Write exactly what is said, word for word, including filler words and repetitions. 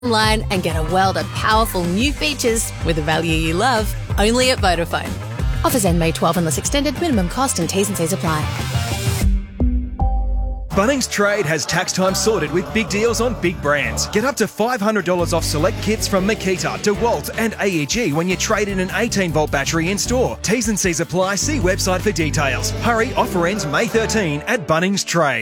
online and get a world of powerful new features with the value you love, only at Vodafone. Offers end May twelfth unless extended. Minimum cost and T's and C's apply. Bunnings Trade has tax time sorted with big deals on big brands. Get up to five hundred dollars off select kits from Makita, DeWalt and A E G when you trade in an eighteen volt battery in store. T's and C's apply. See website for details. Hurry, offer ends May thirteenth at Bunnings Trade.